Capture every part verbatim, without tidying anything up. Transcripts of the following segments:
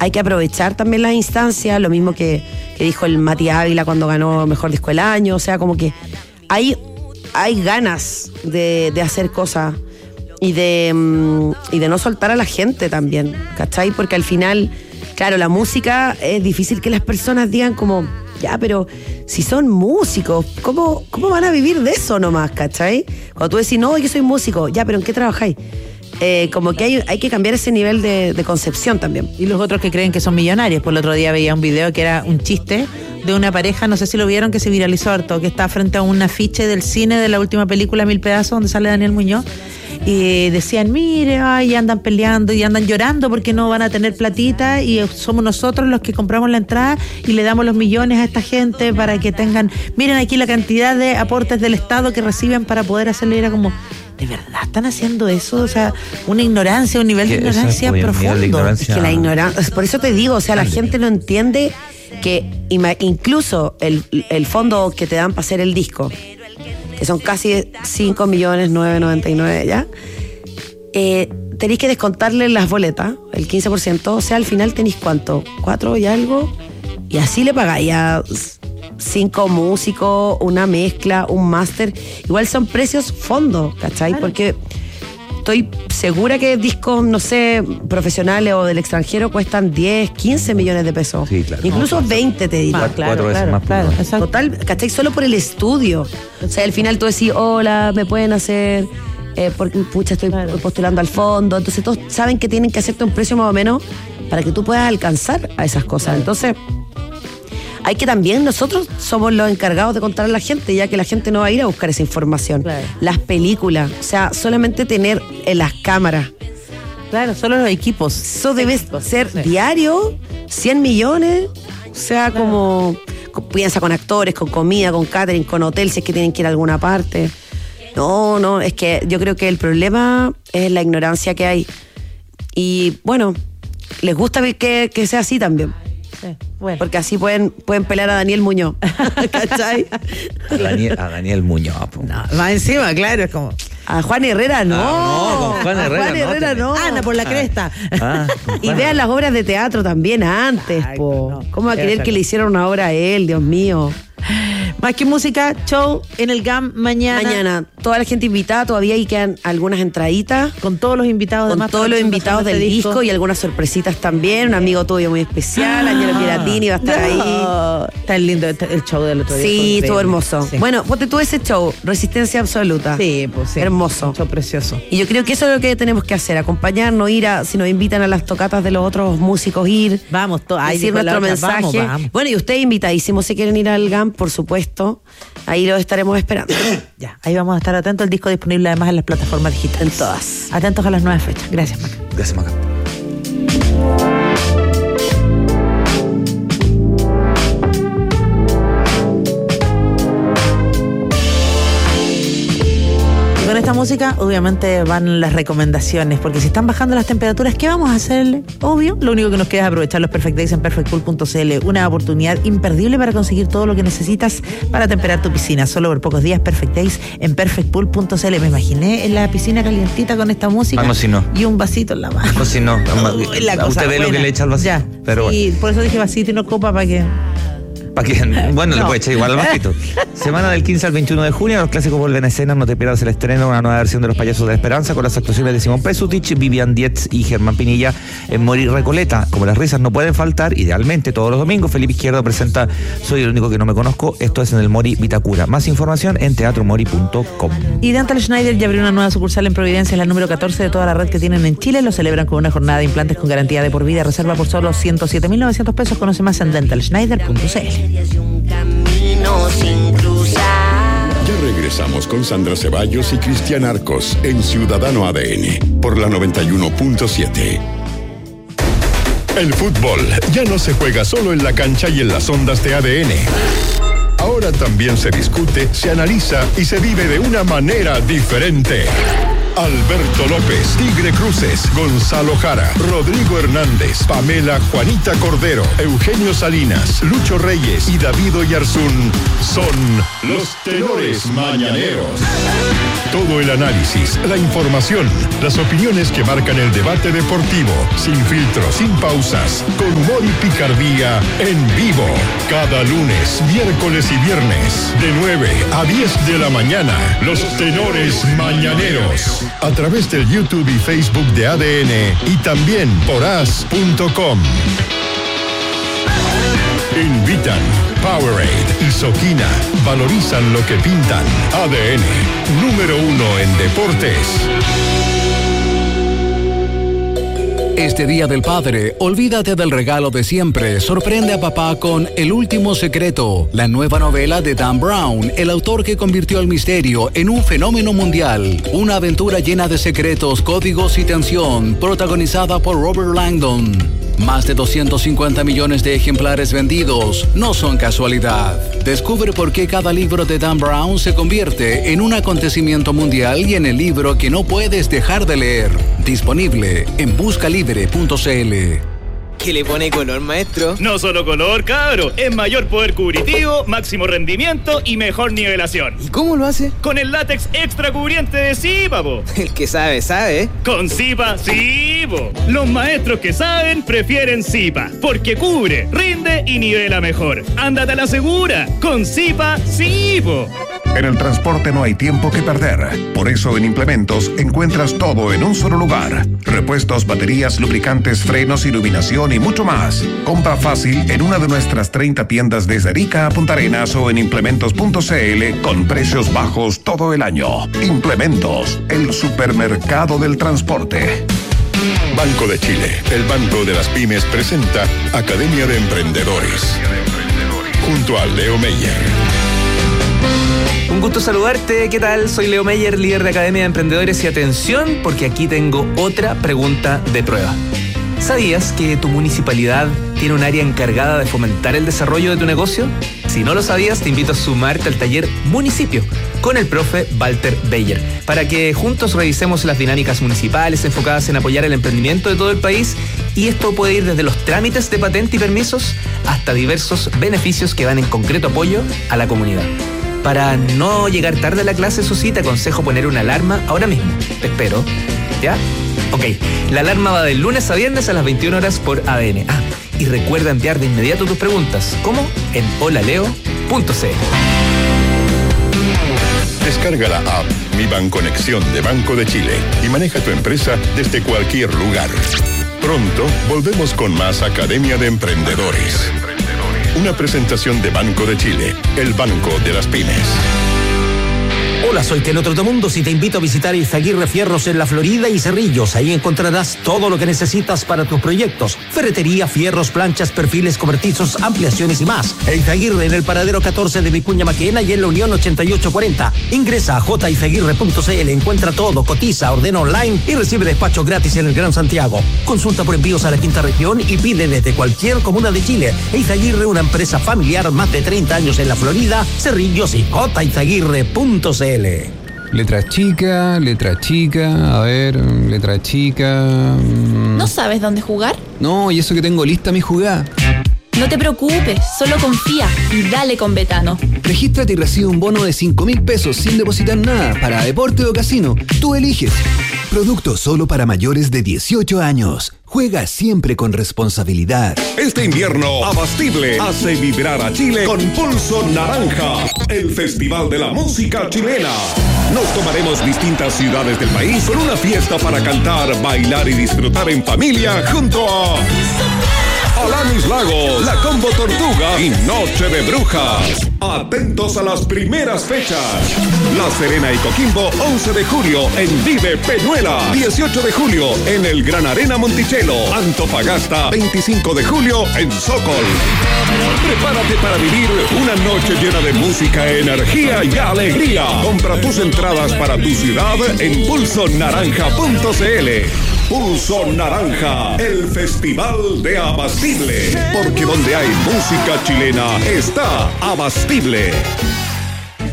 hay que aprovechar también las instancias, lo mismo que, que dijo el Mati Ávila cuando ganó Mejor Disco del Año, o sea, como que hay, hay ganas de, de hacer cosas y de, um, y de no soltar a la gente también, ¿cachai? Porque al final, claro, la música es difícil que las personas digan como, ya, pero si son músicos, ¿cómo, cómo van a vivir de eso nomás, cachai? Cuando tú decís, no, yo soy músico, ya, pero ¿en qué trabajáis? Eh, como que hay, hay que cambiar ese nivel de, de concepción también. Y los otros que creen que son millonarios. Por el otro día veía un video que era un chiste de una pareja, no sé si lo vieron, que se viralizó harto, que está frente a un afiche del cine de la última película Mil Pedazos, donde sale Daniel Muñoz, y decían, mire, ay, andan peleando y andan llorando porque no van a tener platita, y somos nosotros los que compramos la entrada y le damos los millones a esta gente para que tengan, miren aquí la cantidad de aportes del Estado que reciben para poder hacerle. Era como, ¿de verdad están haciendo eso? O sea, una ignorancia, un nivel de ignorancia profundo. Ignorancia... Es que la ignorancia, por eso te digo, o sea, la gente no entiende que incluso el, el fondo que te dan para hacer el disco, que son casi cinco millones novecientos noventa y nueve ya, eh, tenéis que descontarle las boletas, el quince por ciento, o sea, al final tenéis ¿cuánto? ¿Cuatro y algo? Y así le pagáis a cinco músicos, una mezcla, un máster. Igual son precios fondo, ¿cachai? Claro. Porque estoy segura que discos, no sé, profesionales o del extranjero cuestan diez, quince millones de pesos. Sí, claro. Incluso no, veinte, te digo. Más, claro, cuatro veces claro, más. Claro, exacto. Total, ¿cachai? Solo por el estudio. O sea, al final tú decís, hola, me pueden hacer, eh, porque pucha, estoy claro. postulando al fondo. Entonces todos saben que tienen que hacerte un precio más o menos para que tú puedas alcanzar a esas cosas. Claro. Entonces, hay que también, nosotros somos los encargados de contar a la gente, ya que la gente no va a ir a buscar esa información. Claro. Las películas, o sea, solamente tener en las cámaras. Claro, solo los equipos. Eso debe equipos, ser sí. diario, cien millones, o sea, claro. como, piensa con actores, con comida, con catering, con hotel, si es que tienen que ir a alguna parte. No, no, es que yo creo que el problema es la ignorancia que hay. Y bueno, les gusta que, que sea así también. Sí, bueno. Porque así pueden, pueden pelear a Daniel Muñoz. ¿Cachai? A Daniel, a Daniel Muñoz. No, más encima, claro, es como. A Juan Herrera no. Ah, no, con Juan Herrera, Juan Herrera no. no. Ana por la cresta. Ah, y vean las obras de teatro también antes, Ay, po. No, ¿Cómo va a querer que le hicieran una obra a él, Dios mío? Más que música, show en el G A M mañana. Mañana, toda la gente invitada, todavía ahí quedan algunas entraditas. Con todos los invitados. Con todos los invitados del disco. disco y algunas sorpresitas también. Un amigo tuyo muy especial, Ángelo Piratini, va a estar no. ahí. Está lindo el show del otro día. Sí, estuvo hermoso. Sí. Bueno, ponte tú ese show, Resistencia Absoluta. Sí, pues sí. Hermoso. Un show precioso. Y yo creo que eso es lo que tenemos que hacer, acompañarnos, ir a, si nos invitan a las tocatas de los otros músicos, ir. Vamos, to- decir nuestro mensaje. Vamos, vamos. Bueno, y ustedes invitadísimos si quieren ir al G A M, por supuesto. Ahí lo estaremos esperando. Ya, ahí vamos a estar atentos. El disco disponible además en las plataformas digitales. En todas. Atentos a las nuevas fechas. Gracias, Maca. Gracias, Maca. Con esta música, obviamente, van las recomendaciones, porque si están bajando las temperaturas, ¿qué vamos a hacerle? Obvio, lo único que nos queda es aprovechar los Perfect Days en perfect pool punto c l, una oportunidad imperdible para conseguir todo lo que necesitas para temperar tu piscina, solo por pocos días. Perfect Days en perfect pool punto c l. Me imaginé en la piscina calientita con esta música. Ah, no, si no. Y un vasito en la mano. No, si no. Uy, la cosa usted ve buena. Lo que le echa al vasito. Ya, pero sí, bueno. Por eso dije vasito y no copa, para que... ¿Para qué? Bueno, no. Le puede echar igual al vasito. Semana del quince al veintiuno de junio, los clásicos vuelven a escena. No te pierdas el estreno de una nueva versión de Los Payasos de la Esperanza, con las actuaciones de Simón Pesutich, Vivian Dietz y Germán Pinilla en Mori Recoleta. Como las risas no pueden faltar, idealmente todos los domingos, Felipe Izquierdo presenta Soy el único que no me conozco. Esto es en el Mori Vitacura. Más información en teatro mori punto com. Y Dental Schneider ya abrió una nueva sucursal en Providencia, es la número catorce de toda la red que tienen en Chile. Lo celebran con una jornada de implantes con garantía de por vida. Reserva por solo ciento siete mil novecientos pesos. Conoce más en dental schneider punto c l. Ya regresamos con Sandra Ceballos y Cristian Arcos en Ciudadano A D N por la noventa y uno punto siete. El fútbol ya no se juega solo en la cancha y en las ondas de A D N. Ahora también se discute, se analiza y se vive de una manera diferente. Alberto López, Tigre Cruces, Gonzalo Jara, Rodrigo Hernández, Pamela Juanita Cordero, Eugenio Salinas, Lucho Reyes y David Oyarzún son los tenores mañaneros. Todo el análisis, la información, las opiniones que marcan el debate deportivo, sin filtros, sin pausas, con humor y picardía, en vivo. Cada lunes, miércoles y viernes, de nueve a diez de la mañana, los tenores mañaneros. A través del YouTube y Facebook de A D N y también por as punto com. Invitan Powerade y Soquina. Valorizan lo que pintan. A D N, número uno en deportes. Este Día del Padre, olvídate del regalo de siempre. Sorprende a papá con El Último Secreto, la nueva novela de Dan Brown, el autor que convirtió el misterio en un fenómeno mundial. Una aventura llena de secretos, códigos y tensión, protagonizada por Robert Langdon. Más de doscientos cincuenta millones de ejemplares vendidos no son casualidad. Descubre por qué cada libro de Dan Brown se convierte en un acontecimiento mundial y en el libro que no puedes dejar de leer. Disponible en buscalibre punto c l. ¿Qué le pone color, maestro? No solo color, cabro. Es mayor poder cubritivo, máximo rendimiento y mejor nivelación. ¿Y cómo lo hace? Con el látex extra cubriente de Zipa, po. El que sabe, sabe. Con Zipa, sí, po. Los maestros que saben prefieren Zipa, porque cubre, rinde y nivela mejor. Ándate a la segura. Con Zipa, sí, po. En el transporte no hay tiempo que perder. Por eso en Implementos encuentras todo en un solo lugar. Repuestos, baterías, lubricantes, frenos, iluminación y mucho más. Compra fácil en una de nuestras treinta tiendas desde Arica a Punta Arenas o en implementos punto c l con precios bajos todo el año. Implementos, el supermercado del transporte. Banco de Chile, el banco de las pymes, presenta Academia de Emprendedores. Junto a Leo Meyer. Un gusto saludarte, ¿qué tal? Soy Leo Meyer, líder de Academia de Emprendedores, y atención porque aquí tengo otra pregunta de prueba. ¿Sabías que tu municipalidad tiene un área encargada de fomentar el desarrollo de tu negocio? Si no lo sabías, te invito a sumarte al taller Municipio con el profe Walter Beyer para que juntos revisemos las dinámicas municipales enfocadas en apoyar el emprendimiento de todo el país, y esto puede ir desde los trámites de patente y permisos hasta diversos beneficios que van en concreto apoyo a la comunidad. Para no llegar tarde a la clase, eso sí, te aconsejo poner una alarma ahora mismo. Te espero. ¿Ya? Ok. La alarma va de lunes a viernes a las veintiuna horas por A D N. Ah, y recuerda enviar de inmediato tus preguntas. ¿Cómo? En holaleo punto c l. Descarga la app Mi Banconexión de Banco de Chile y maneja tu empresa desde cualquier lugar. Pronto volvemos con más Academia de Emprendedores. Una presentación de Banco de Chile, el banco de las pymes. Hola, soy Telo Trotamundos y te invito a visitar Izaguirre Fierros en La Florida y Cerrillos. Ahí encontrarás todo lo que necesitas para tus proyectos: ferretería, fierros, planchas, perfiles, cobertizos, ampliaciones y más. Izaguirre en el paradero catorce de Vicuña Maquena y en la Unión ochenta y ocho cuarenta. Ingresa a j izaguirre punto c l, encuentra todo, cotiza, ordena online y recibe despacho gratis en el Gran Santiago. Consulta por envíos a la quinta región y pide desde cualquier comuna de Chile. Izaguirre, una empresa familiar, más de treinta años en La Florida, Cerrillos y j izaguirre punto c l. Letra chica, letra chica, a ver, letra chica... ¿No sabes dónde jugar? No, y eso que tengo lista mi jugada. No te preocupes, solo confía y dale con Betano. Regístrate y recibe un bono de cinco mil pesos sin depositar nada para deporte o casino. Tú eliges. Producto solo para mayores de dieciocho años. Juega siempre con responsabilidad. Este invierno, Abastible hace vibrar a Chile con Pulso Naranja, el festival de la música chilena. Nos tomaremos distintas ciudades del país con una fiesta para cantar, bailar y disfrutar en familia junto a Alanis Lagos, La Combo Tortuga y Noche de Brujas. Atentos a las primeras fechas. La Serena y Coquimbo, once de julio en Vive Peñuela. dieciocho de julio en el Gran Arena Monticello. Antofagasta, veinticinco de julio en Sokol. Prepárate para vivir una noche llena de música, energía y alegría. Compra tus entradas para tu ciudad en pulso naranja punto c l. Pulso Naranja, el festival de Abastible. Porque donde hay música chilena está Abastible.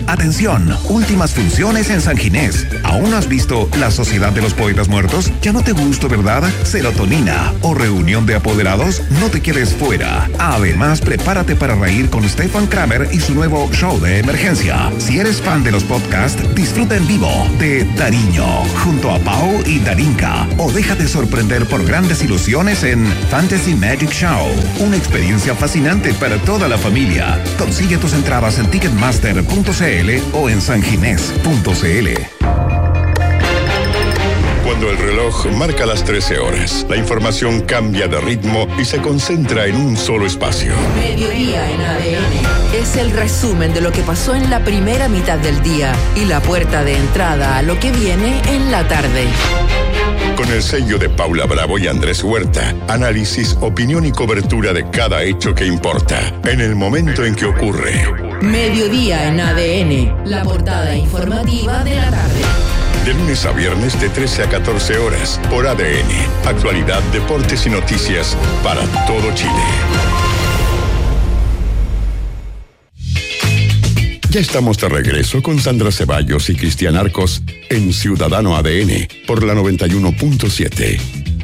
Atención, últimas funciones en San Ginés. ¿Aún no has visto La Sociedad de los Poetas Muertos? ¿Ya no te gustó, verdad? Serotonina o Reunión de Apoderados, no te quedes fuera. Además, prepárate para reír con Stefan Kramer y su nuevo show de emergencia. Si eres fan de los podcasts, disfruta en vivo de Dariño, junto a Pau y Darinka. O déjate sorprender por grandes ilusiones en Fantasy Magic Show. Una experiencia fascinante para toda la familia. Consigue tus entradas en ticketmaster punto c l o en sanginés punto c l. Cuando el reloj marca las trece horas, la información cambia de ritmo y se concentra en un solo espacio. Mediodía en A D N es el resumen de lo que pasó en la primera mitad del día y la puerta de entrada a lo que viene en la tarde. Con el sello de Paula Bravo y Andrés Huerta, análisis, opinión y cobertura de cada hecho que importa, en el momento en que ocurre. Mediodía en A D N, la portada informativa de la tarde. De lunes a viernes de trece a catorce horas por A D N. Actualidad, deportes y noticias para todo Chile. Ya estamos de regreso con Sandra Ceballos y Cristian Arcos en Ciudadano A D N por la noventa y uno punto siete.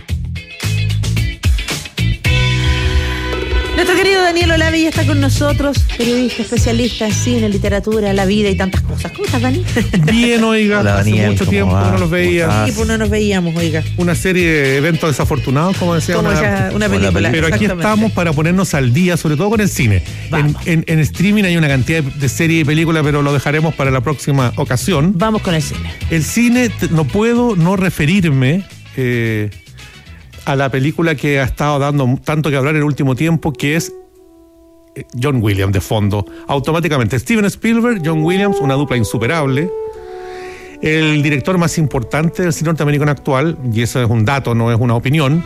Nuestro querido Daniel Olavi ya está con nosotros, periodista, especialista en cine, literatura, la vida y tantas cosas. ¿Cómo estás, Dani? Bien, oiga. Hola, hace Daniel, mucho ¿cómo tiempo va? no los veía. Sí, pues no nos veíamos, oiga. Una serie de eventos desafortunados, como decía Como una, ya una película. Pero aquí estamos para ponernos al día, sobre todo con el cine. En, en, en streaming hay una cantidad de, de series y películas, pero lo dejaremos para la próxima ocasión. Vamos con el cine. El cine, t- no puedo no referirme eh, a la película que ha estado dando tanto que hablar en el último tiempo, que es John Williams de fondo. Automáticamente, Steven Spielberg, John Williams, una dupla insuperable. El director más importante del cine norteamericano actual, y eso es un dato, no es una opinión.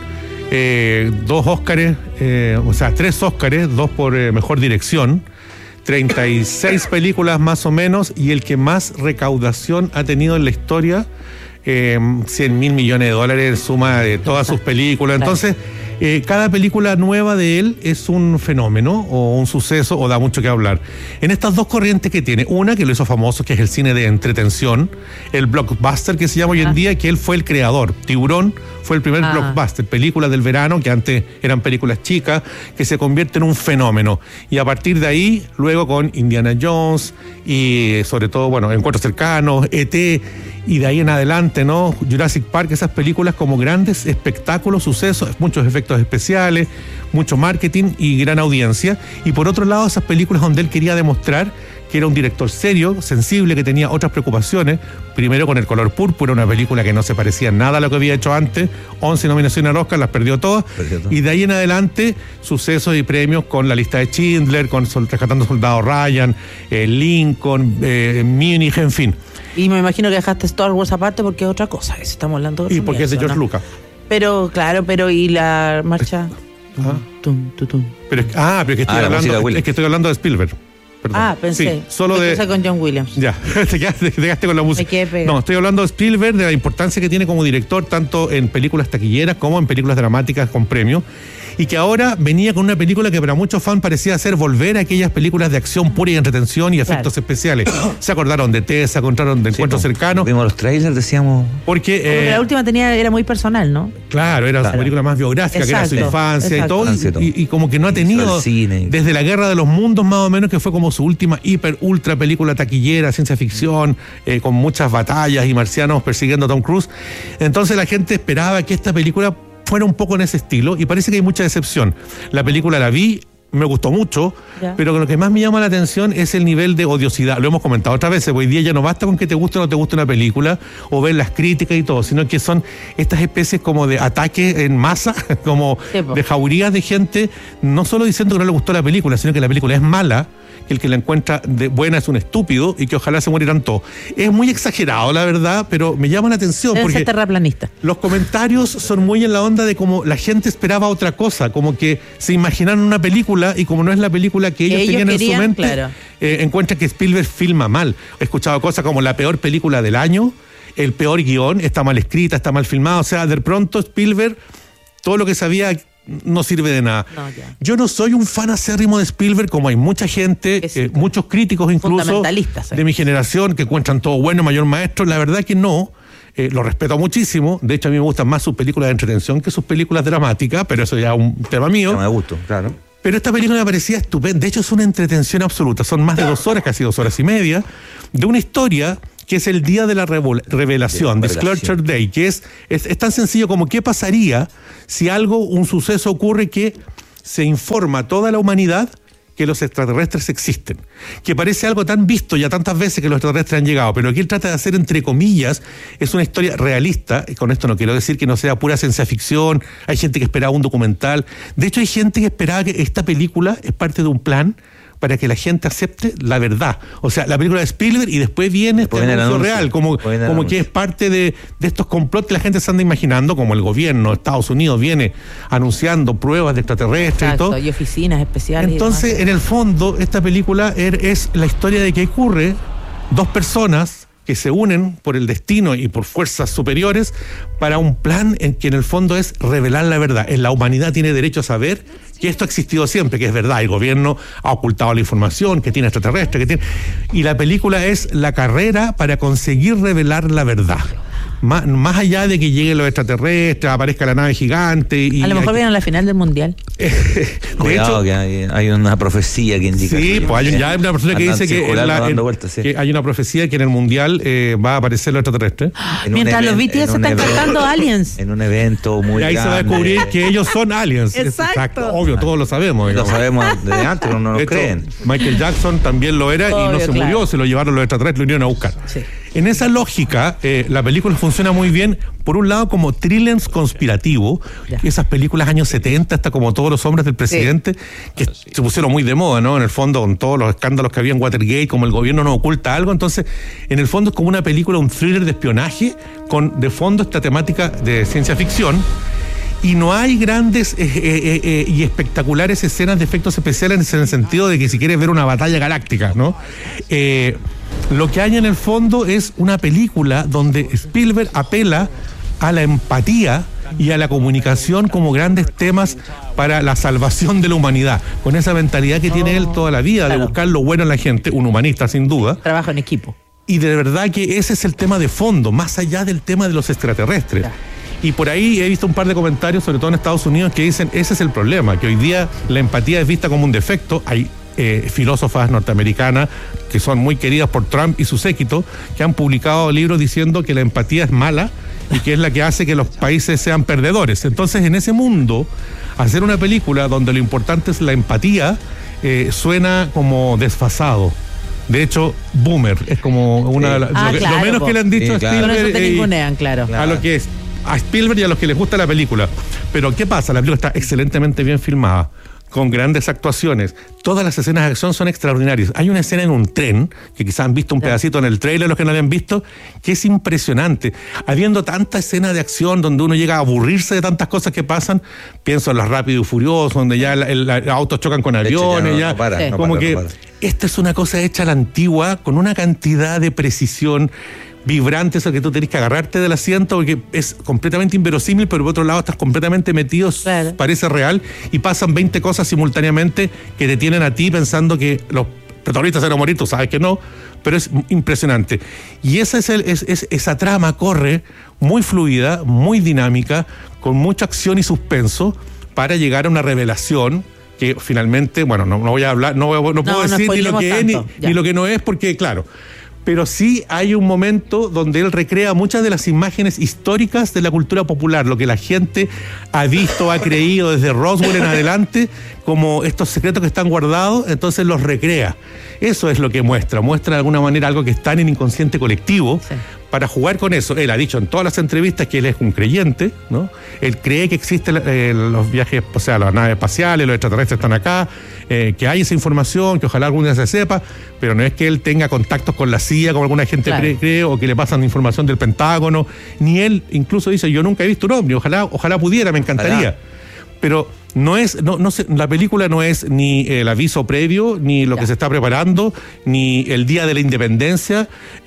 Eh, dos Óscares, eh, o sea, tres Óscares, dos por eh, mejor dirección, treinta y seis películas más o menos, y el que más recaudación ha tenido en la historia, eh, cien mil millones de dólares en suma de todas sus películas. Entonces, eh, cada película nueva de él es un fenómeno o un suceso o da mucho que hablar. En estas dos corrientes que tiene, una que lo hizo famoso, que es el cine de entretención, el blockbuster que se llama hoy en día, que él fue el creador. Tiburón fue el primer Ah. blockbuster, películas del verano, que antes eran películas chicas, que se convierte en un fenómeno. Y a partir de ahí, luego con Indiana Jones y sobre todo, bueno, Encuentros Cercanos, E T, y de ahí en adelante, ¿no? Jurassic Park, esas películas como grandes espectáculos, sucesos, muchos efectos especiales, mucho marketing y gran audiencia. Y por otro lado, esas películas donde él quería demostrar que era un director serio, sensible, que tenía otras preocupaciones. Primero con El color púrpura, una película que no se parecía en nada a lo que había hecho antes, once nominaciones al Oscar, las perdió todas. Perfecto. Y de ahí en adelante, sucesos y premios con La lista de Schindler, con Sol- Rescatando Soldado Ryan, eh, Lincoln, eh, Múnich, en fin. Y me imagino que dejaste Star Wars aparte porque es otra cosa. Eso estamos hablando de Y otra porque es de mierda, George ¿no? Lucas. Pero, claro, pero y la marcha. Ah. Tum, tum, tum. Pero es- ah, pero es que estoy Ah, la música de hablando, Williams. es que estoy hablando de Spielberg. Perdón. Ah, pensé. Sí, solo de. Empecé con John Williams. Ya, te quedaste, te quedaste con la música. Me quedé pegado. No, estoy hablando de Spielberg, de la importancia que tiene como director, tanto en películas taquilleras como en películas dramáticas con premios. Y que ahora venía con una película que para muchos fans parecía ser volver a aquellas películas de acción pura y entretención y efectos Claro. especiales. Se acordaron de T, se acordaron de Encuentros Sí, pues, Cercanos. Vimos los trailers, decíamos. Porque, Como que eh, la última tenía, era muy personal, ¿no? claro, era Claro. su película más biográfica, que era su Exacto, infancia exacto. y todo. Infancia y todo. Y, y como que no ha Hizo tenido, el cine. desde La Guerra de los Mundos más o menos, que fue como su última hiper, ultra película taquillera, ciencia ficción, eh, con muchas batallas y marcianos persiguiendo a Tom Cruise. Entonces la gente esperaba que esta película fuera un poco en ese estilo y parece que hay mucha decepción. La película la vi, me gustó mucho, Ya. pero lo que más me llama la atención es el nivel de odiosidad. Lo hemos comentado otras veces, hoy día ya no basta con que te guste o no te guste una película o ver las críticas y todo, sino que son estas especies como de ataque en masa, como Sí, po. de jaurías de gente, no solo diciendo que no le gustó la película, sino que la película es mala, que el que la encuentra de buena es un estúpido y que ojalá se murieran todos. Es muy exagerado, la verdad, pero me llama la atención Debe porque ser terraplanista. los comentarios son muy en la onda de como la gente esperaba otra cosa, como que se imaginaron una película y como no es la película que ellos, ellos tenían en querían, su mente, claro. eh, encuentran que Spielberg filma mal. He escuchado cosas como la peor película del año, el peor guión, está mal escrita, está mal filmado. O sea, de pronto Spielberg, todo lo que se había no sirve de nada. No, ya. Yo no soy un fan acérrimo de Spielberg, como hay mucha gente, Que sí, eh, que- muchos críticos incluso Fundamentalistas, sí. de mi generación que encuentran todo bueno, mayor maestro. La verdad que no. Eh, lo respeto muchísimo. De hecho, a mí me gustan más sus películas de entretención que sus películas dramáticas, pero eso ya es un tema mío. No me gusta, claro. Pero esta película me parecía estupenda. De hecho, es una entretención absoluta. Son más de dos horas, casi dos horas y media, de una historia que es el día de la revol- revelación, De la Disclosure revelación. Day, que es, es, es tan sencillo como qué pasaría si algo, un suceso ocurre que se informa a toda la humanidad que los extraterrestres existen. Que parece algo tan visto ya tantas veces que los extraterrestres han llegado, pero lo que él trata de hacer, entre comillas, es una historia realista, y con esto no quiero decir que no sea pura ciencia ficción, hay gente que esperaba un documental, de hecho hay gente que esperaba que esta película es parte de un plan para que la gente acepte la verdad. O sea, la película de Spielberg y después viene Después este viene el anuncio anuncio. real, como, Después viene el como anuncio. que es parte de, de estos complots que la gente se anda imaginando, como el gobierno de Estados Unidos viene anunciando pruebas de extraterrestres y Exacto, todo. y oficinas especiales. y Entonces, demás. en el fondo, esta película er- es la historia de que ocurre dos personas que se unen por el destino y por fuerzas superiores para un plan en que en el fondo es revelar la verdad. En la humanidad tiene derecho a saber que esto ha existido siempre, que es verdad. El gobierno ha ocultado la información, que tiene extraterrestres, que tiene... Y la película es la carrera para conseguir revelar la verdad. Más, más allá de que lleguen los extraterrestres, aparezca la nave gigante y... A lo mejor vieron la final del mundial. Cuidado, que hay, hay una profecía que indica. Sí, pues hay, ya hay una persona que Andan dice que, en circulando, la- dando en- vueltas, sí. que hay una profecía que en el mundial eh, va a aparecer los extraterrestres. En un Mientras los even- B T S en un están evento- cantando Aliens. En un evento muy Y ahí se va a grande. descubrir que ellos son aliens. Es Exacto. Obvio, todos lo sabemos. Lo digamos. sabemos desde antes, pero no De lo hecho, creen. Michael Jackson también lo era y no Obvio, se claro. murió, se lo llevaron los extraterrestres, lo vinieron a buscar. Sí. En esa lógica, eh, la película funciona muy bien, por un lado como thriller conspirativo, Ya. esas películas años setenta, hasta como Todos los hombres del presidente, que se pusieron muy de moda, ¿no? En el fondo, con todos los escándalos que había en Watergate, como el gobierno nos oculta algo, entonces, en el fondo es como una película, un thriller de espionaje, con de fondo esta temática de ciencia ficción. Y no hay grandes eh, eh, eh, eh, y espectaculares escenas de efectos especiales en el sentido de que si quieres ver una batalla galáctica, ¿no? Eh, lo que hay en el fondo es una película donde Spielberg apela a la empatía y a la comunicación como grandes temas para la salvación de la humanidad, con esa mentalidad que tiene él toda la vida, de Claro. buscar lo bueno en la gente, un humanista sin duda. Trabajo en equipo. Y de verdad que ese es el tema de fondo, más allá del tema de los extraterrestres. Y por ahí he visto un par de comentarios, sobre todo en Estados Unidos, que dicen, ese es el problema, que hoy día la empatía es vista como un defecto. Hay eh, filósofas norteamericanas que son muy queridas por Trump y su séquito, que han publicado libros diciendo que la empatía es mala y que es la que hace que los países sean perdedores. Entonces, en ese mundo, hacer una película donde lo importante es la empatía, eh, suena como desfasado. De hecho, boomer es como una de las- Ah, lo, que- claro, lo menos po. que le han dicho Sí, a claro. Con eso Spielberg te eh, ningunean, claro. a lo que es a Spielberg y a los que les gusta la película. Pero ¿qué pasa? La película está excelentemente bien filmada, con grandes actuaciones. Todas las escenas de acción son extraordinarias. Hay una escena en un tren, que quizás han visto un pedacito en el trailer, los que no la han visto, que es impresionante. Habiendo tanta escena de acción donde uno llega a aburrirse de tantas cosas que pasan, pienso en los Rápidos y Furiosos, donde ya el, el- los autos chocan con De hecho, ya aviones, no- ya, no para, Sí. no como para, que no para. esta es una cosa hecha a la antigua, con una cantidad de precisión vibrante, eso que tú tenés que agarrarte del asiento, porque es completamente inverosímil, pero por otro lado estás completamente metido, Claro. parece real, y pasan veinte cosas simultáneamente que te tienen a ti pensando que los protagonistas se van a morir, tú sabes que no, pero es impresionante. Y esa, es el, es, es- esa trama corre muy fluida, muy dinámica, con mucha acción y suspenso, para llegar a una revelación que finalmente, bueno, no, no voy a hablar, no, voy a- no puedo no decir ni lo spoilemos que es ni, tanto, ya. ni lo que no es, porque claro, pero sí hay un momento donde él recrea muchas de las imágenes históricas de la cultura popular, lo que la gente ha visto, ha creído desde Roswell en adelante, como estos secretos que están guardados, entonces los recrea. Eso es lo que muestra, muestra de alguna manera algo que está en el inconsciente colectivo. Sí. Para jugar con eso, él ha dicho en todas las entrevistas que él es un creyente, ¿no? Él cree que existen eh, los viajes, o sea, las naves espaciales, los extraterrestres están acá, eh, que hay esa información, que ojalá algún día se sepa, pero no es que él tenga contactos con la C I A, como alguna gente Claro. cree, cree, o que le pasan información del Pentágono, ni él incluso dice, yo nunca he visto un ovni, ojalá, ojalá pudiera, me encantaría. Ojalá. Pero no es, no, no se- la película no es ni el aviso previo, ni lo Ya. que se está preparando, ni el día de la independencia. Eh,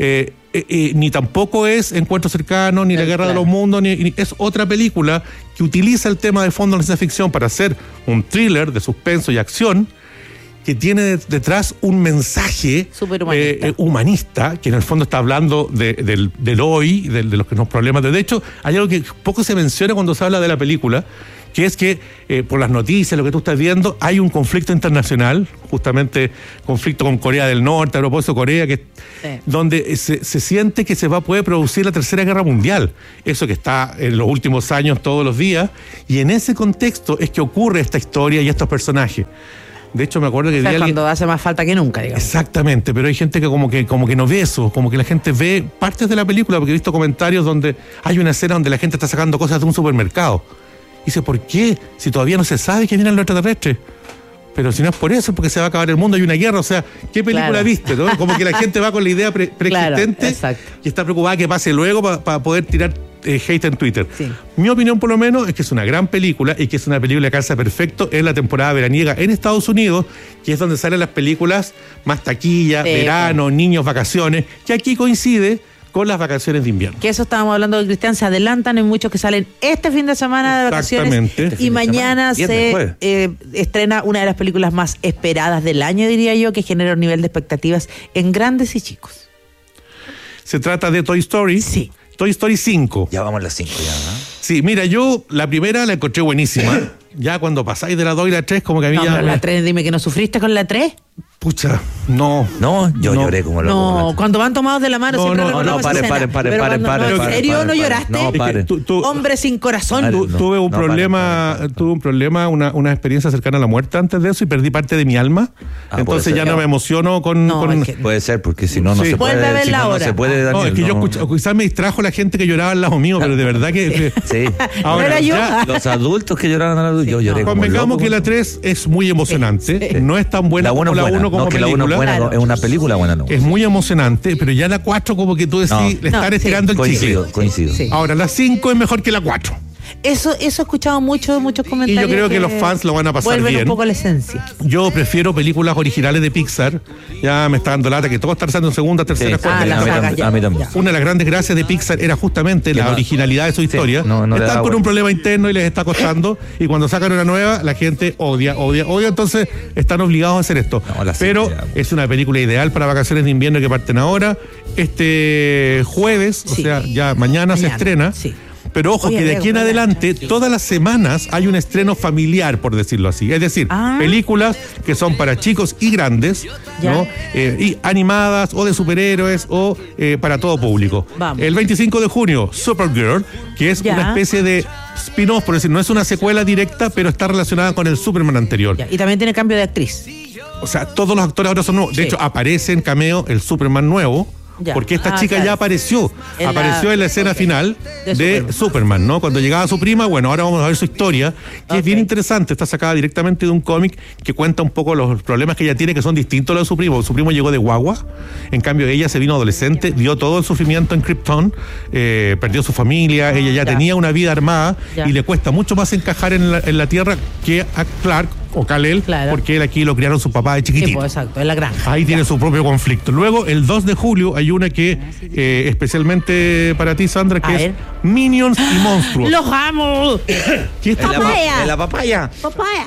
eh, eh, ni tampoco es Encuentro Cercano, ni La Guerra claro. de los Mundos, ni, ni es otra película que utiliza el tema de fondo de la ciencia ficción para hacer un thriller de suspenso y acción que tiene detrás un mensaje humanista. Eh, humanista, que en el fondo está hablando de, del, del hoy, de, de los, los problemas. De, de hecho, hay algo que poco se menciona cuando se habla de la película, que es que eh, por las noticias, lo que tú estás viendo, hay un conflicto internacional, justamente conflicto con Corea del Norte, a propósito de Corea, que, sí. donde se, se siente que se va a poder producir la Tercera Guerra Mundial. Eso que está en los últimos años todos los días, y en ese contexto es que ocurre esta historia y estos personajes. De hecho, me acuerdo que... O sea, vi cuando alguien... hace más falta que nunca, digamos. Exactamente, pero hay gente que como que como que no ve eso, como que la gente ve partes de la película, porque he visto comentarios donde hay una escena donde la gente está sacando cosas de un supermercado. Y dice, ¿por qué? Si todavía no se sabe que vienen los extraterrestres. Pero si no es por eso, es porque se va a acabar el mundo, hay una guerra. O sea, ¿qué película claro. viste? ¿No? Como que la gente va con la idea pre- preexistente claro, y está preocupada que pase luego para pa poder tirar eh, hate en Twitter. Sí. Mi opinión, por lo menos, es que es una gran película y que es una película que calza perfecto en la temporada veraniega en Estados Unidos, que es donde salen las películas más taquilla, sí, verano, sí. niños, vacaciones, que aquí coincide con las vacaciones de invierno. Que eso estábamos hablando, Cristian, se adelantan, hay muchos que salen este fin de semana de vacaciones este y mañana se eh, estrena una de las películas más esperadas del año, diría yo, que genera un nivel de expectativas en grandes y chicos. Se trata de Toy Story. Sí. Toy Story cinco. Ya vamos a las cinco ya, ¿no? Sí, mira, yo la primera la encontré buenísima. Ya cuando pasáis de la dos y la tres, como que a mí no, ya... pero la tres, dime que no sufriste con la tres. Pucha, no. No, yo no. lloré como loco. No, cuando van tomados de la mano no, siempre no, no, no, pare, pare, pare, pero pare, pare, ¿en pare, serio pare, no pare, lloraste? No, pare. Tú, tú, Hombre sin corazón. Pare, tú, no, tuve un no, problema, pare, pare, pare. tuve un problema, una, una experiencia cercana a la muerte antes de eso y perdí parte de mi alma. Ah, entonces ya no me emociono con... No, con... Es que... Puede ser, porque si no, no sí. se puede. Vuelve a verla si no, ahora. No se puede, Daniel, no, es que no, yo escuché, no. quizás me distrajo la gente que lloraba al lado mío, pero de verdad que... Sí. Ahora, ¿Era yo? ya, los adultos que lloraban a la luz, sí, yo lloré no. como Convengamos loco. que la tres es muy emocionante. Sí, sí. No es tan buena la como la uno como no, que película. La uno es buena, claro. es una película buena, no. Es muy emocionante, pero ya la cuatro como que tú decís, No. le están No, estirando sí. el Coincido, chicle. coincido. Sí. Ahora, la cinco es mejor que la cuatro. Eso, eso he escuchado mucho, muchos Y comentarios. yo creo que, que los fans lo van a pasar vuelven bien. un poco a la esencia. Yo prefiero películas originales de Pixar. Ya me está dando lata que todo está pasando en segunda, tercera, Sí. cuarta. Ah, la a, mí, saga, tam- ya, a mí también. ya. Una de las grandes gracias de Pixar era justamente la no- originalidad de su historia. Sí, no- no le Están da con vuelta. un problema interno y les está costando. Y cuando sacan una nueva, la gente odia, odia, odia. Entonces están obligados a hacer esto. No, la Pero cinco ya. es una película ideal para vacaciones de invierno que parten ahora. Este jueves, Sí. o sea, ya mañana, se Mañana, estrena. sí. Pero ojo, Oye, que de Diego, aquí en ¿verdad? adelante, todas las semanas hay un estreno familiar, por decirlo así. Es decir, Ah. películas que son para chicos y grandes, Ya. ¿no? Eh, y animadas o de superhéroes o eh, para todo público. Vamos. El veinticinco de junio, Supergirl, que es Ya. una especie de spin-off, por decir, no es una secuela directa, pero está relacionada con el Superman anterior. Ya, y también tiene cambio de actriz. O sea, todos los actores ahora son nuevos. De Sí. hecho, aparece en cameo el Superman nuevo. Ya. Porque esta Ah, chica claro. ya apareció, En apareció la- en la escena ok. final De de, Superman. Superman. ¿no? Cuando llegaba su prima, bueno, ahora vamos a ver su historia, que Ok. es bien interesante, está sacada directamente de un cómic que cuenta un poco los problemas que ella tiene, que son distintos a los de su primo. Su primo llegó de guagua, en cambio ella se vino adolescente, dio todo el sufrimiento en Krypton, eh, perdió su familia, ella ya, Ya. tenía una vida armada Ya. y le cuesta mucho más encajar en la, en la Tierra que a Clark o Kal-El, Claro. porque él aquí lo criaron su papá de Sí, chiquitito. pues, exacto, en la granja. Ahí tiene su propio conflicto. Luego, el dos de julio, hay una que, eh, especialmente para ti, Sandra, que A es ver. Minions y Monstruos. ¡Los amo! ¿Qué está En la, Papaya. pa- en la papaya. Papaya.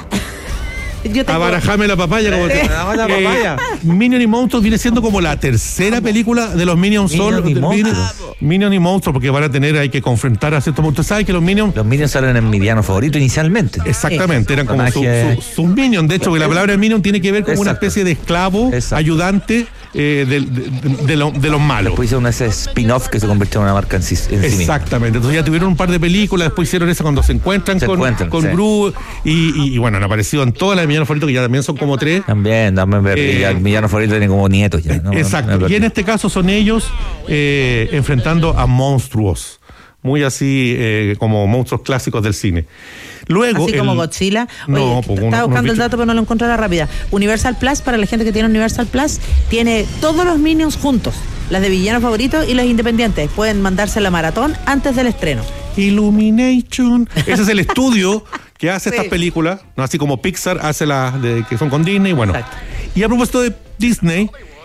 Yo tengo... Abarajame la papaya, como te... Abarajame la papaya. Minions y Monstruos viene siendo como la tercera película de los Minions Minions solo. y de- Monstruos. Minions y Monstruos, porque van a tener, hay que confrontar a ciertos monstruos. ¿Sabes que los Minions? Los Minions salen en mi villano favorito inicialmente. Exactamente, eran como su, Personaje- su, sus minions. De hecho, que la palabra minion tiene que ver con una Exacto. especie de esclavo, Exacto. ayudante eh, de, de- de lo- de los malos. Después hicieron ese spin-off que se convirtió en una marca en sí, en sí misma. Exactamente, entonces ya tuvieron un par de películas, después hicieron esa cuando se encuentran Se con, encuentran, con sí. Gru y, y, y bueno, han aparecido en todas las de Villano Favorito, que ya también son como tres. También, también, Eh, ya el villano favorito tiene como nietos ya. ¿no? Exacto, Me perdí. y en este caso son ellos eh, enfrentando a monstruos, muy así eh, como monstruos clásicos del cine. Luego, Así como el- Godzilla. Oye, No, pues, estaba uno- buscando unos el dato, pero no lo encontré a la rápida. Universal Plus, para la gente que tiene Universal Plus, tiene todos los Minions juntos. Las de villano favorito y los independientes. Pueden mandarse la maratón antes del estreno. Illumination. Ese es el estudio que hace Sí. estas películas, no así como Pixar hace las de, que son con Disney, bueno. Exacto. Y a propósito de Disney,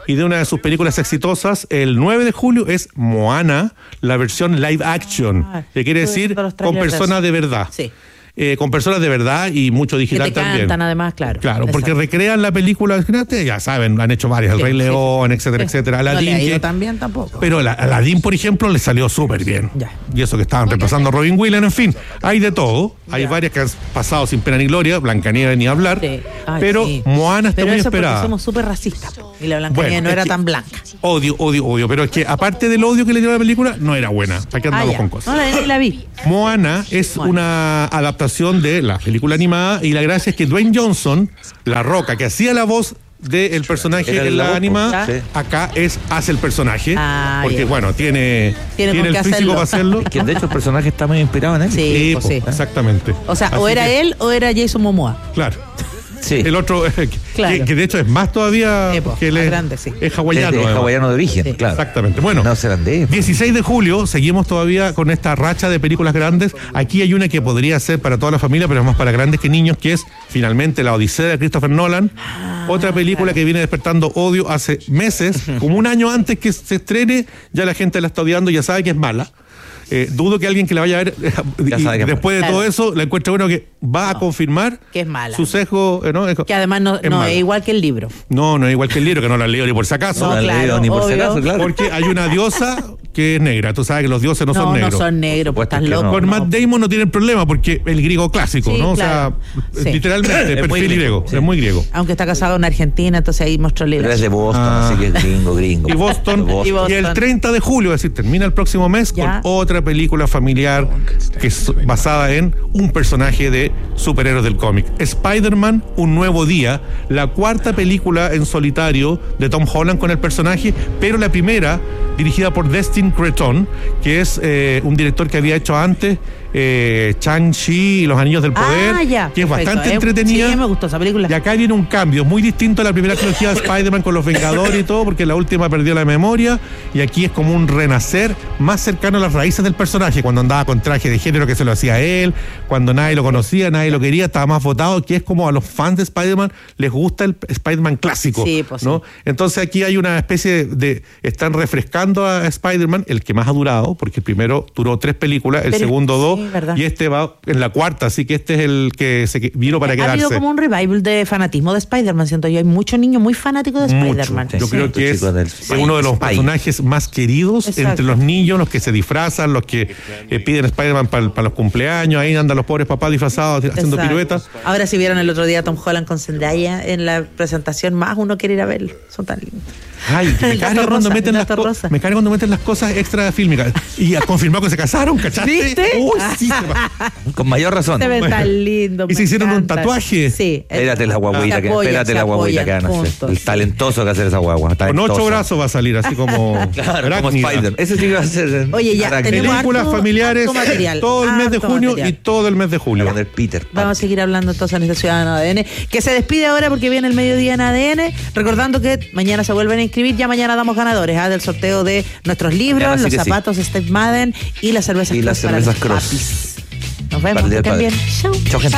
Y de una de sus películas exitosas, el nueve de julio es Moana, la versión live action, Ah, que quiere tuve decir todos los con trailers de personas eso. de verdad. Sí. Eh, con personas de verdad y mucho Que digital te también. cantan además, claro. Claro, porque Exacto. recrean la película, ya saben, han hecho varias, El Sí, Rey sí. León, etcétera, Sí. etcétera. No le Aladdin, ha ido que- tan bien tampoco. pero la- Aladdin, por ejemplo, le salió súper bien. Ya. Y eso que estaban reemplazando a Robin Williams, en fin, hay de todo. Hay Ya. varias que han pasado sin pena ni gloria, Blancanieves ni hablar. Sí. Ay, pero sí. Moana está Pero muy eso porque esperada. somos súper racistas. po. Y la Blancanieves Bueno, no es era que- tan blanca. Odio, odio, odio. Pero es que aparte del odio que le dio a la película, no era buena. ¿Para qué Ah, andamos ya. con cosas? No la, ni la vi. Moana es Moana. una adaptación de la película animada y la gracia es que Dwayne Johnson, La Roca, que hacía la voz del personaje Era en la la voz, animada, sí. acá es hace el personaje, Ah, porque ya. bueno, tiene, Tiene tiene, con el qué físico hacerlo. para hacerlo. Que de hecho el personaje está muy inspirado en él. Sí, pues po, sí. exactamente. O sea, o Así era que- él o era Jason Momoa. Claro. Sí. El otro, que, Claro. que de hecho es más todavía, Sí, po, que él más es, grande, sí. es hawaiano. Es de- es además. hawaiano de origen, Sí. claro. Exactamente. Bueno, No zelandés. dieciséis de julio, seguimos todavía con esta racha de películas grandes. Aquí hay una que podría ser para toda la familia, pero es más para grandes que niños, que es finalmente La Odisea de Christopher Nolan. Otra película que viene despertando odio hace meses, como un año antes que se estrene, ya la gente la está odiando y ya sabe que es mala. Eh, dudo que alguien que la vaya a ver Ya y sabe que es después de mala. todo eso la encuentre bueno que va a confirmar Que es mala. su sesgo. eh, ¿no? Es- Que además no, es no mala. es igual que el libro. No, no es igual que el libro, que no la leo ni por si acaso. No, la claro, leo ni por si obvio. acaso, claro. Porque hay una diosa que es negra. Tú sabes que los dioses no, No, son no negros. son negros, pues Supuesto estás que loco. no. Con Matt Damon no tienen problema porque el griego clásico, Sí, ¿no? O claro. sea, Sí. literalmente, Es muy perfil griego, griego, sí. es muy griego. Aunque está casado en Argentina, entonces ahí mostró Pero es de Boston, Ah. así que es gringo, gringo. Y Boston, Boston. Y Boston. y el treinta de julio, es decir, termina el próximo mes Ya. con otra película familiar que es basada en un personaje de superhéroes del cómic. Spider-Man, Un Nuevo Día, la cuarta película en solitario de Tom Holland con el personaje, pero la primera dirigida por Destin Creton, que es eh, un director que había hecho antes eh, Shang-Chi y Los Anillos del Poder, Ah, ya. que es Perfecto, bastante eh. entretenida. Sí, me gustó esa película. Y acá viene un cambio muy distinto a la primera trilogía de Spider-Man con los Vengadores y todo, porque la última perdió la memoria, y aquí es como un renacer más cercano a las raíces del personaje, cuando andaba con traje de género que se lo hacía él, cuando nadie lo conocía, nadie lo quería, estaba más votado, que es como a los fans de Spider-Man les gusta el Spider-Man clásico. Sí, pues sí. ¿no? Entonces aquí hay una especie de... están refrescando a Spider-Man, el que más ha durado, porque el primero duró tres películas, el Pero- segundo dos, sí, verdad. y este va en la cuarta, así que este es el que se que- vino para Ha quedarse. habido como un revival de fanatismo de Spider-Man, siento yo. Hay muchos niños muy fanáticos de Mucho. Spider-Man. Yo Sí. creo que es, Chicos del es uno de los Spy. personajes más queridos Exacto. entre los niños, los que se disfrazan, los que eh, piden Spider-Man para los cumpleaños, ahí andan los pobres papás disfrazados haciendo Exacto. piruetas. Ahora si vieron el otro día a Tom Holland con Zendaya en la presentación, más uno quiere ir a verlo. Son tan lindos. Ay, me El carga gato cuando rosa, meten el las gato co- rosa. me carga cuando meten las cosas extra fílmicas. Y ha confirmado que se casaron, ¿cachaste? ¿Viste? Uy, sí, se va. Con mayor razón. Se ven Bueno. tan lindos. Y me se hicieron un encantan. tatuaje. Sí. Espérate la guaguita, Se que, apoyan, espérate se la guaguita apoyan que van a hacer. juntos, El sí. talentoso que va a hacer esa guagua. Con talentoso. ocho brazos va a salir, así como. Claro, como arácnida. Spider. Ese sí que va a ser. Oye, ya, arácnido. tenemos Películas harto- familiares harto material, todo el mes de harto junio material. y todo el mes de julio. Con el Peter. Vamos a seguir hablando entonces en este Ciudadano A D N, que se despide ahora porque viene el mediodía en A D N, recordando que mañana se vuelven a inscribir, ya mañana damos ganadores ¿ah? del sorteo de nuestros libros, Mañana sí los que sí. zapatos Steve Madden y las cervezas Y las Cross para cervezas los Cross. papis. Nos Para vemos, el Día que del estén bien. Padre. Chau. Chau, gente. Chao,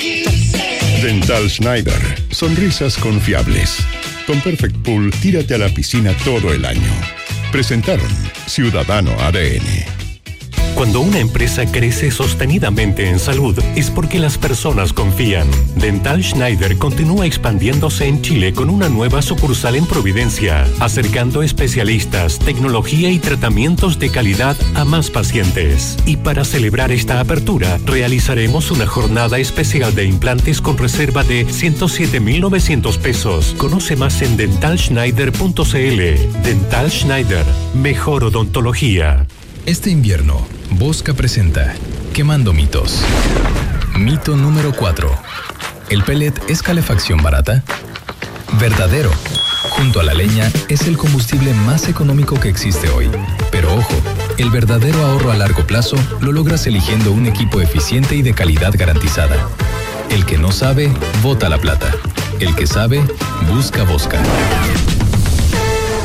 Dani. Dental Schneider. Sonrisas confiables. Con Perfect Pool, tírate a la piscina todo el año. Presentaron Ciudadano A D N. Cuando una empresa crece sostenidamente en salud es porque las personas confían. Dental Schneider continúa expandiéndose en Chile con una nueva sucursal en Providencia, acercando especialistas, tecnología y tratamientos de calidad a más pacientes. Y para celebrar esta apertura, realizaremos una jornada especial de implantes con reserva de ciento siete mil novecientos pesos. Conoce más en dental schneider punto c l. Dental Schneider, mejor odontología. Este invierno, Bosca presenta Quemando mitos. Mito número cuatro. ¿El pellet es calefacción barata? Verdadero. Junto a la leña es el combustible más económico que existe hoy. Pero ojo, el verdadero ahorro a largo plazo lo logras eligiendo un equipo eficiente y de calidad garantizada. El que no sabe, bota la plata. El que sabe, busca Bosca.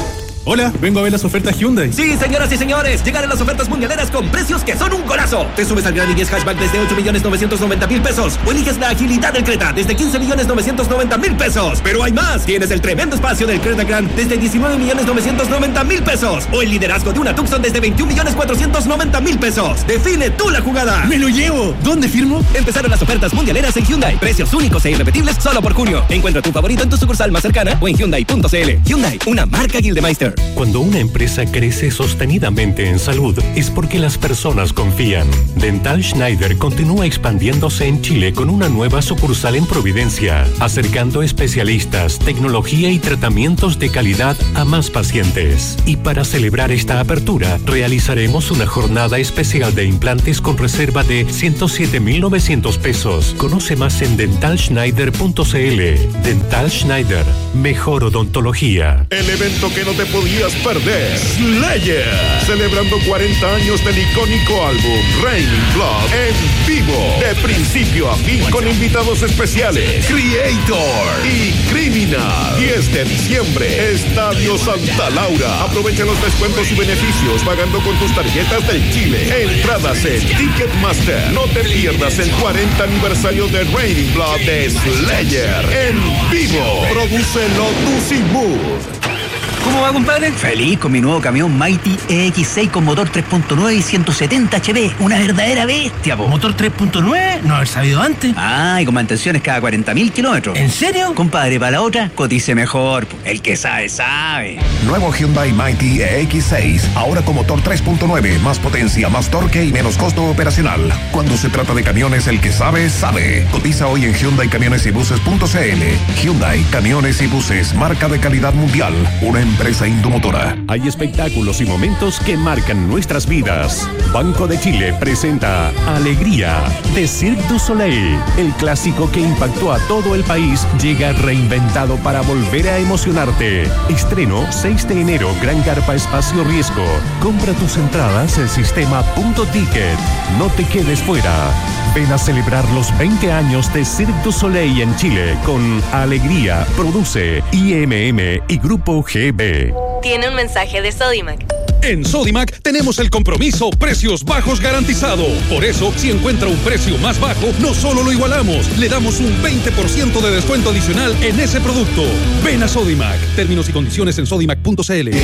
Hola, vengo a ver las ofertas Hyundai. Sí, señoras y señores, llegaron las ofertas mundialeras con precios que son un golazo. Te subes al Gran i diez Hatchback desde ocho millones novecientos noventa mil pesos o eliges la agilidad del Creta desde quince millones novecientos noventa mil pesos. Pero hay más. Tienes el tremendo espacio del Creta Grand desde diecinueve millones novecientos noventa mil pesos o el liderazgo de una Tucson desde veintiún millones cuatrocientos noventa mil pesos. Define tú la jugada. ¡Me lo llevo! ¿Dónde firmo? Empezaron las ofertas mundialeras en Hyundai. Precios únicos e irrepetibles solo por junio. Encuentra tu favorito en tu sucursal más cercana o en Hyundai punto c l. Hyundai, una marca Gildemeister. Cuando una empresa crece sostenidamente en salud es porque las personas confían. Dental Schneider continúa expandiéndose en Chile con una nueva sucursal en Providencia, acercando especialistas, tecnología y tratamientos de calidad a más pacientes. Y para celebrar esta apertura, realizaremos una jornada especial de implantes con reserva de ciento siete mil novecientos pesos. Conoce más en dental schneider punto c l. Dental Schneider, mejor odontología. El evento que no te podías perder. Slayer, celebrando cuarenta años del icónico álbum Raining Blood en vivo, de principio a fin con invitados especiales, Creator y Criminal. diez de diciembre, Estadio Santa Laura. Aprovecha los descuentos y beneficios pagando con tus tarjetas del Chile. Entradas en Ticketmaster. No te pierdas el cuarenta aniversario de Raining Blood de Slayer en vivo. Produce Lotus y Mood. ¿Cómo va, compadre? Feliz con mi nuevo camión Mighty E X seis con motor tres punto nueve y ciento setenta H P. Una verdadera bestia, po. ¿Motor tres punto nueve? No haber sabido antes. Ah, y con mantenciones cada cuarenta mil kilómetros. ¿En serio? Compadre, para la otra, cotice mejor, po. El que sabe, sabe. Nuevo Hyundai Mighty E X seis. Ahora con motor tres punto nueve. Más potencia, más torque y menos costo operacional. Cuando se trata de camiones, el que sabe, sabe. Cotiza hoy en Hyundai Camiones y Buses punto c l. Hyundai Camiones y Buses. Marca de calidad mundial. Una empresa Indomotora. Hay espectáculos y momentos que marcan nuestras vidas. Banco de Chile presenta Alegría de Cirque du Soleil. El clásico que impactó a todo el país llega reinventado para volver a emocionarte. Estreno seis de enero, Gran Carpa Espacio Riesgo. Compra tus entradas en sistema punto ticket. No te quedes fuera. Ven a celebrar los veinte años de Cirque du Soleil en Chile con Alegría. Produce I M M y Grupo G B. Tiene un mensaje de Sodimac. En Sodimac tenemos el compromiso precios bajos garantizado. Por eso, si encuentra un precio más bajo, no solo lo igualamos, le damos un veinte por ciento de descuento adicional en ese producto. Ven a Sodimac. Términos y condiciones en sodimac punto c l.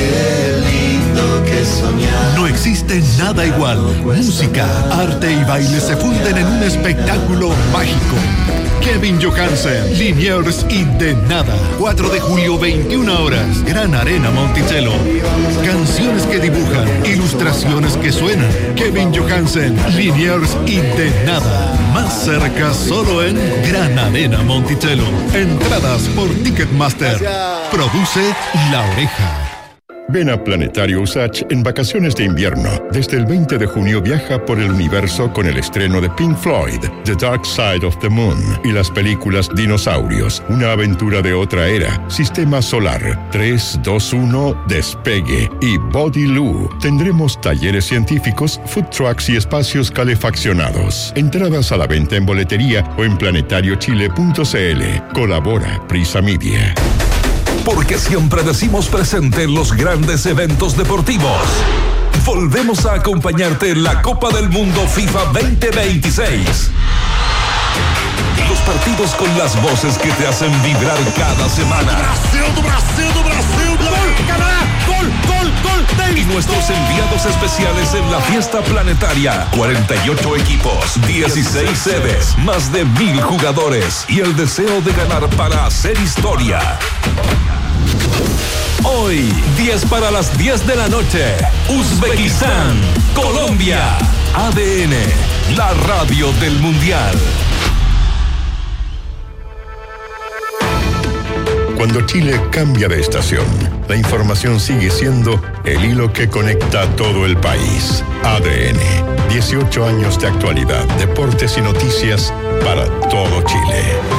No existe nada igual. Música, arte y baile se funden en un espectáculo mágico. Kevin Johansen, Liniers y De Nada. cuatro de julio, veintiuna horas. Gran Arena Monticello. Canciones que dibujan, ilustraciones que suenan. Kevin Johansen, Liniers y De Nada. Más cerca solo en Gran Arena Monticello. Entradas por Ticketmaster. Produce La Oreja. Ven a Planetario Usach en vacaciones de invierno. Desde el veinte de junio viaja por el universo con el estreno de Pink Floyd, The Dark Side of the Moon y las películas Dinosaurios, una aventura de otra era, Sistema Solar, tres, dos, uno, Despegue y Body Loo. Tendremos talleres científicos, food trucks y espacios calefaccionados. Entradas a la venta en boletería o en planetario chile punto c l. Colabora Prisa Media. Porque siempre decimos presente en los grandes eventos deportivos. Volvemos a acompañarte en la Copa del Mundo FIFA veinte veintiséis. Los partidos con las voces que te hacen vibrar cada semana. Brasil, Brasil, Brasil, gol, Canadá, gol, gol, gol. Y nuestros enviados especiales en la fiesta planetaria. cuarenta y ocho equipos, dieciséis sedes, más de mil jugadores y el deseo de ganar para hacer historia. Hoy, diez para las diez de la noche, Uzbekistán, Colombia, A D N, la radio del Mundial. Cuando Chile cambia de estación, la información sigue siendo el hilo que conecta a todo el país. A D N, dieciocho años de actualidad, deportes y noticias para todo Chile.